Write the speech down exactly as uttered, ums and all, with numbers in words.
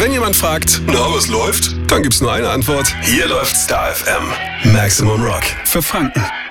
Wenn jemand fragt, na, was läuft? Dann gibt's nur eine Antwort. Hier läuft Star F M. Maximum Rock für Franken.